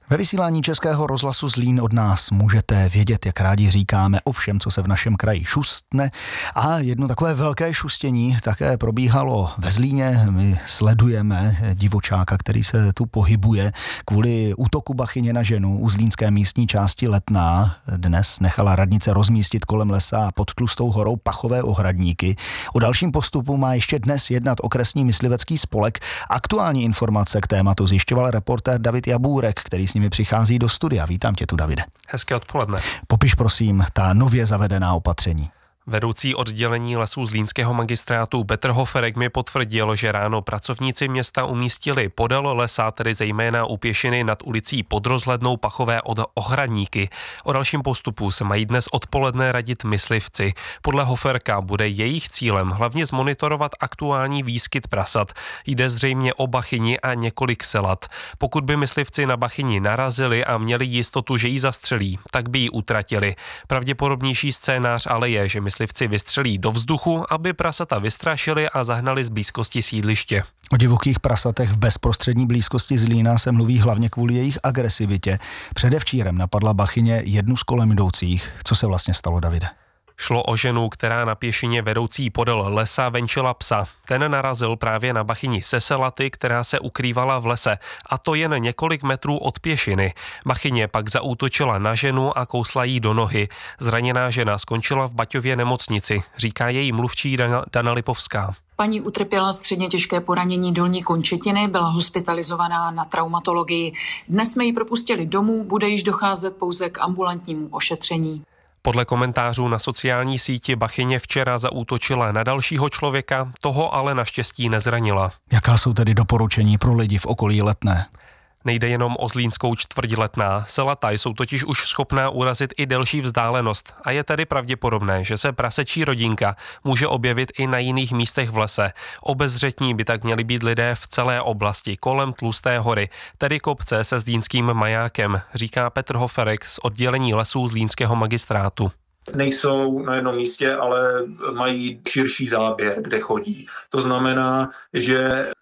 Ve vysílání Českého rozhlasu Zlín od nás můžete vědět, jak rádi říkáme, o všem, co se v našem kraji šustne. A jedno takové velké šustění také probíhalo ve Zlíně. My sledujeme divočáka, který se tu pohybuje kvůli útoku bachyně na ženu u zlínské místní části Letná. Dnes nechala radnice rozmístit kolem lesa pod Tlustou horou pachové ohradníky. O dalším postupu má ještě dnes jednat okresní myslivecký spolek. Aktuální informace k tématu zjišťoval reportér David Jabůrek, který s nimi přichází do studia. Vítám tě tu, Davide. Hezké odpoledne. Popiš prosím ta nově zavedená opatření. Vedoucí oddělení lesů zlínského magistrátu Petr Hoferek mi potvrdil, že ráno pracovníci města umístili podél lesa, tedy zejména u pěšiny nad ulicí Pod Rozhlednou pachové ohradníky. O dalším postupu se mají dnes odpoledne radit myslivci. Podle Hoferka bude jejich cílem hlavně zmonitorovat aktuální výskyt prasat. Jde zřejmě o bachyni a několik selat. Pokud by myslivci na bachyni narazili a měli jistotu, že ji zastřelí, tak by ji utratili. Pravděpodobnější scénář ale je, že myslivci vystřelí do vzduchu, aby prasata vystrašili a zahnali z blízkosti sídliště. O divokých prasatech v bezprostřední blízkosti Zlína se mluví hlavně kvůli jejich agresivitě. Předevčírem napadla bachyně jednu z kolem jdoucích. Co se vlastně stalo, Davide? Šlo o ženu, která na pěšině vedoucí podél lesa venčila psa. Ten narazil právě na bachyni Seselaty, která se ukrývala v lese, a to jen několik metrů od pěšiny. Bachyně pak zaútočila na ženu a kousla jí do nohy. Zraněná žena skončila v Baťově nemocnici, říká její mluvčí Dana Lipovská. Paní utrpěla středně těžké poranění dolní končetiny, byla hospitalizovaná na traumatologii. Dnes jsme ji propustili domů, bude již docházet pouze k ambulantnímu ošetření. Podle komentářů na sociální síti bachyně včera zaútočila na dalšího člověka, toho ale naštěstí nezranila. Jaká jsou tedy doporučení pro lidi v okolí Letné? Nejde jenom o zlínskou čtvrť Letná. Selata jsou totiž už schopná urazit i delší vzdálenost a je tedy pravděpodobné, že se prasečí rodinka může objevit i na jiných místech v lese. Obezřetní by tak měli být lidé v celé oblasti kolem Tlusté hory, tedy kopce se zlínským majákem, říká Petr Hoferek z oddělení lesů zlínského magistrátu. Nejsou na jednom místě, ale mají širší záběr, kde chodí. To znamená, že